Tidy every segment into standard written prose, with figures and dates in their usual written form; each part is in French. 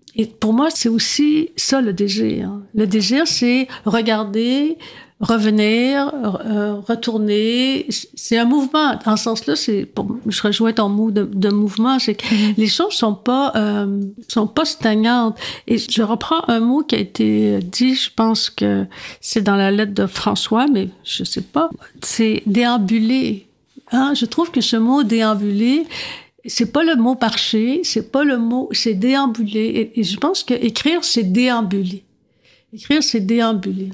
Et pour moi, c'est aussi ça le désir. Le désir, c'est regarder, revenir, retourner. C'est un mouvement. Dans ce sens-là, je rejoins ton mot de mouvement, c'est que les choses sont pas stagnantes. Et je reprends un mot qui a été dit, je pense que c'est dans la lettre de François, mais je sais pas. C'est déambuler. Hein? Je trouve que ce mot déambuler, c'est pas le mot marcher, c'est pas le mot, c'est déambuler. Et je pense que écrire, c'est déambuler. Écrire, c'est déambuler.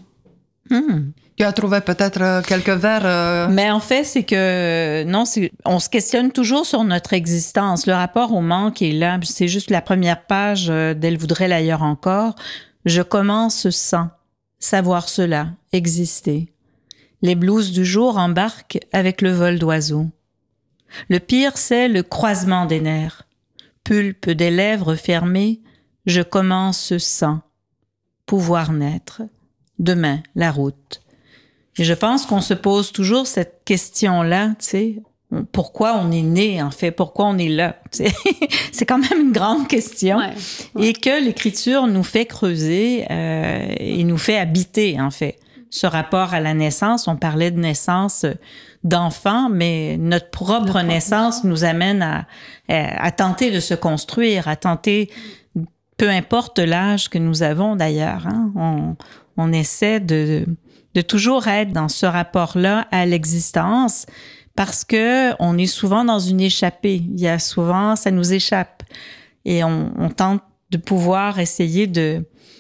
Tu as trouvé peut-être quelques vers... Mais en fait, c'est que, non, on se questionne toujours sur notre existence. Le rapport au manque est là. C'est juste la première page d'Elle voudrait l'ailleurs encore. Je commence sans savoir cela, exister. Les blouses du jour embarquent avec le vol d'oiseaux. Le pire, c'est le croisement des nerfs. Pulpe des lèvres fermées, je commence sans pouvoir naître. Demain, la route. Et je pense qu'on se pose toujours cette question-là, tu sais, pourquoi on est né, en fait, pourquoi on est là, tu sais. C'est quand même une grande question. Ouais. Et que l'écriture nous fait creuser et nous fait habiter, en fait. Ce rapport à la naissance, on parlait de naissance d'enfants, mais notre propre naissance nous amène à tenter de se construire, à tenter, peu importe l'âge que nous avons d'ailleurs, hein, on essaie de toujours être dans ce rapport-là à l'existence parce que on est souvent dans une échappée. Il y a souvent, ça nous échappe. Et on tente de pouvoir essayer de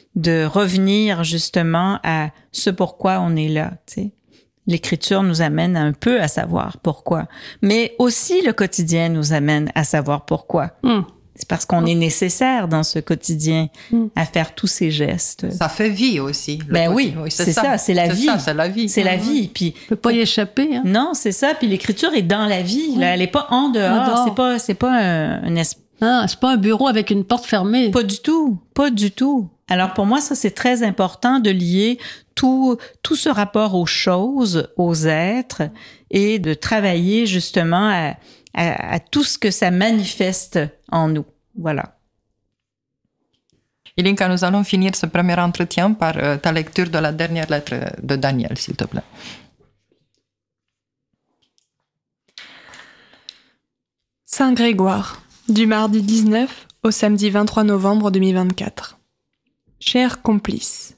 revenir justement à ce pourquoi on est là, tu sais. L'écriture nous amène un peu à savoir pourquoi. Mais aussi le quotidien nous amène à savoir pourquoi. C'est parce qu'on est nécessaire dans ce quotidien à faire tous ces gestes. Ça fait vie aussi. Ben oui, c'est ça, c'est la vie. C'est la vie. C'est la vie. Puis, on peut pas y échapper. Hein? Non, c'est ça. Puis l'écriture est dans la vie. Là, elle est pas en dehors. C'est pas un espace. Ah, c'est pas un bureau avec une porte fermée. Pas du tout. Pas du tout. Alors pour moi, ça, c'est très important de lier tout ce rapport aux choses, aux êtres, et de travailler justement à tout ce que ça manifeste en nous. Voilà. Ilinca, nous allons finir ce premier entretien par ta lecture de la dernière lettre de Daniel, s'il te plaît. Saint Grégoire, du mardi 19 au samedi 23 novembre 2024. Chers complices,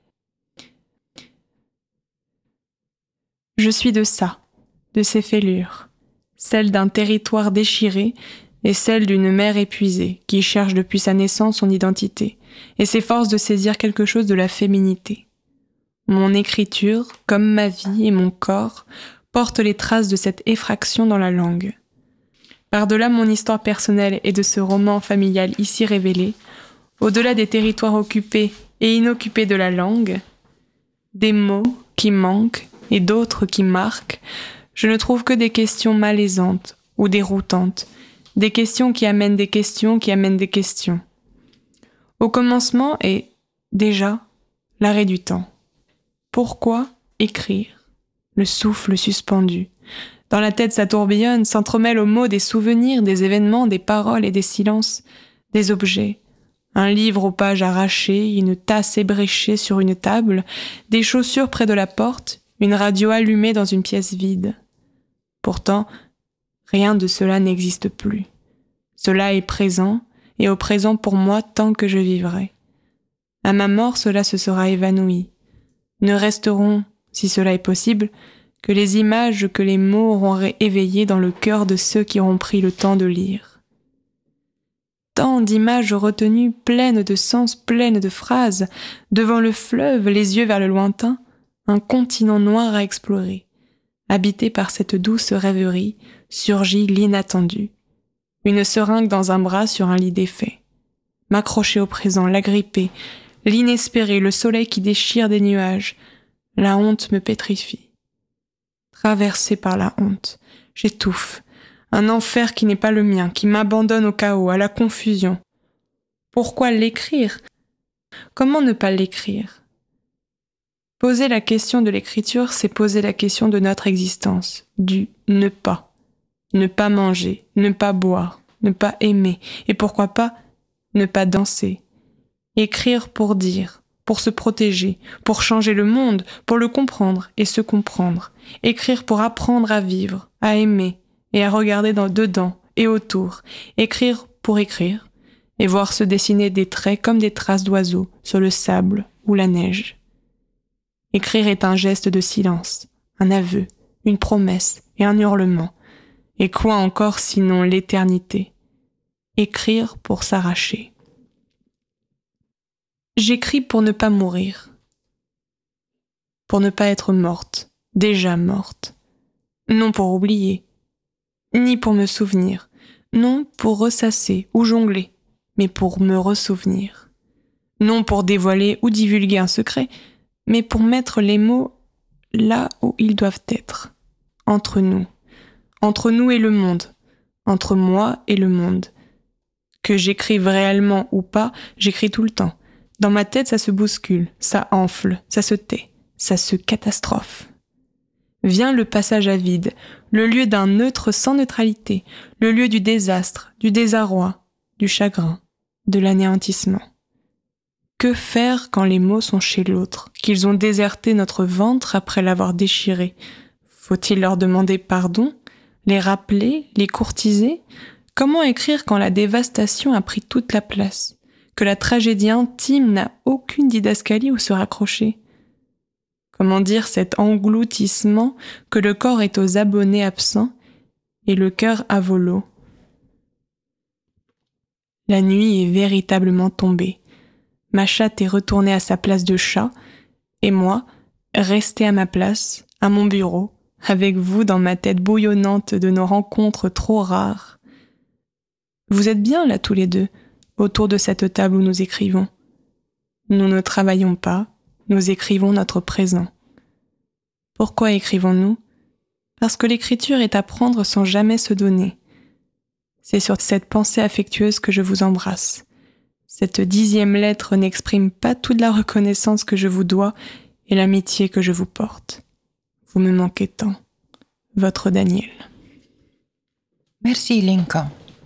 je suis de ça, de ces fêlures, celle d'un territoire déchiré et celle d'une mère épuisée qui cherche depuis sa naissance son identité et s'efforce de saisir quelque chose de la féminité. Mon écriture, comme ma vie et mon corps, porte les traces de cette effraction dans la langue. Par-delà mon histoire personnelle et de ce roman familial ici révélé, au-delà des territoires occupés et inoccupés de la langue, des mots qui manquent et d'autres qui marquent, je ne trouve que des questions malaisantes ou déroutantes, des questions qui amènent des questions qui amènent des questions. Au commencement est, déjà, l'arrêt du temps. Pourquoi écrire ? Le souffle suspendu. Dans la tête, ça tourbillonne, s'entremêle aux mots des souvenirs, des événements, des paroles et des silences, des objets. Un livre aux pages arrachées, une tasse ébréchée sur une table, des chaussures près de la porte, une radio allumée dans une pièce vide. Pourtant, rien de cela n'existe plus. Cela est présent, et au présent pour moi tant que je vivrai. À ma mort, cela se sera évanoui. Ne resteront, si cela est possible, que les images que les mots auront éveillées dans le cœur de ceux qui auront pris le temps de lire. Tant d'images retenues, pleines de sens, pleines de phrases, devant le fleuve, les yeux vers le lointain, un continent noir à explorer. Habité par cette douce rêverie, surgit l'inattendu. Une seringue dans un bras sur un lit défait. M'accrocher au présent, l'agripper, l'inespéré, le soleil qui déchire des nuages. La honte me pétrifie. Traversé par la honte, j'étouffe. Un enfer qui n'est pas le mien, qui m'abandonne au chaos, à la confusion. Pourquoi l'écrire ? Comment ne pas l'écrire ? Poser la question de l'écriture, c'est poser la question de notre existence, du ne pas. Ne pas manger, ne pas boire, ne pas aimer, et pourquoi pas ne pas danser, Écrire pour dire, pour se protéger, pour changer le monde, pour le comprendre et se comprendre. Écrire pour apprendre à vivre, à aimer et à regarder dedans et autour. Écrire pour écrire et voir se dessiner des traits comme des traces d'oiseaux sur le sable ou la neige. Écrire est un geste de silence, un aveu, une promesse et un hurlement. Et quoi encore sinon l'éternité? Écrire pour s'arracher. J'écris pour ne pas mourir, pour ne pas être morte, déjà morte, non pour oublier, ni pour me souvenir, non pour ressasser ou jongler, mais pour me ressouvenir, non pour dévoiler ou divulguer un secret, mais pour mettre les mots là où ils doivent être, entre nous et le monde, entre moi et le monde. Que j'écrive réellement ou pas, j'écris tout le temps. Dans ma tête, ça se bouscule, ça enfle, ça se tait, ça se catastrophe. Vient le passage à vide, le lieu d'un neutre sans neutralité, le lieu du désastre, du désarroi, du chagrin, de l'anéantissement. Que faire quand les mots sont chez l'autre, qu'ils ont déserté notre ventre après l'avoir déchiré? Faut-il leur demander pardon, les rappeler, les courtiser? Comment écrire quand la dévastation a pris toute la place, que la tragédie intime n'a aucune didascalie où se raccrocher? Comment dire cet engloutissement que le corps est aux abonnés absents et le cœur à volo? La nuit est véritablement tombée. Ma chatte est retournée à sa place de chat, et moi, restée à ma place, à mon bureau, avec vous dans ma tête bouillonnante de nos rencontres trop rares. Vous êtes bien là tous les deux, autour de cette table où nous écrivons. Nous ne travaillons pas, nous écrivons notre présent. Pourquoi écrivons-nous? Parce que l'écriture est à prendre sans jamais se donner. C'est sur cette pensée affectueuse que je vous embrasse. Cette 10e lettre n'exprime pas toute la reconnaissance que je vous dois et l'amitié que je vous porte. Vous me manquez tant. Votre Daniel. Merci, Linka.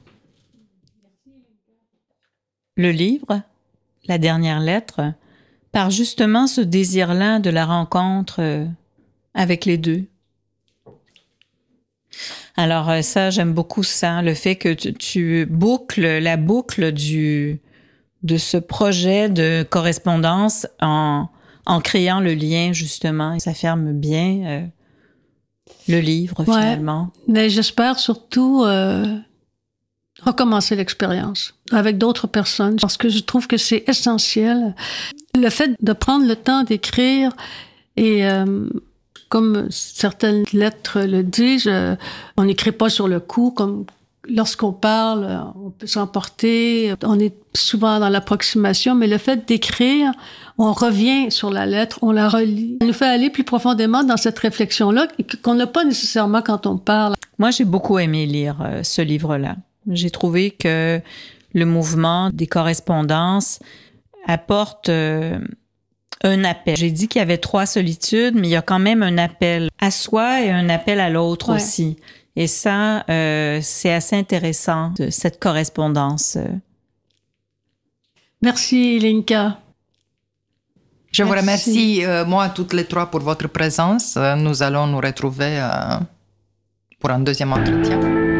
Le livre, la dernière lettre, par justement ce désir-là de la rencontre avec les deux. Alors ça, j'aime beaucoup ça, le fait que tu boucles la boucle de ce projet de correspondance en créant le lien, justement. Ça ferme bien le livre, finalement. Mais j'espère surtout recommencer l'expérience avec d'autres personnes parce que je trouve que c'est essentiel. Le fait de prendre le temps d'écrire et comme certaines lettres le disent, on n'écrit pas sur le coup comme lorsqu'on parle, on peut s'emporter, on est souvent dans l'approximation, mais le fait d'écrire, on revient sur la lettre, on la relit. Ça nous fait aller plus profondément dans cette réflexion-là qu'on n'a pas nécessairement quand on parle. Moi, j'ai beaucoup aimé lire ce livre-là. J'ai trouvé que le mouvement des correspondances apporte un appel. J'ai dit qu'il y avait 3 solitudes, mais il y a quand même un appel à soi et un appel à l'autre aussi. Et ça, c'est assez intéressant, cette correspondance. Merci, Linka. Je vous remercie, moi, toutes les 3, pour votre présence. Nous allons nous retrouver pour un deuxième entretien.